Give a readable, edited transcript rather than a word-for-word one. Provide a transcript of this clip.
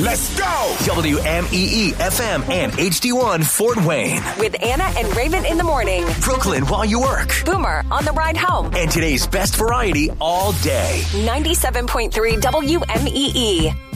Let's go! WMEE FM and HD1 Fort Wayne. With Anna and Raymond in the morning. Brooklyn while you work. Boomer on the ride home. And today's best variety all day. 97.3 WMEE.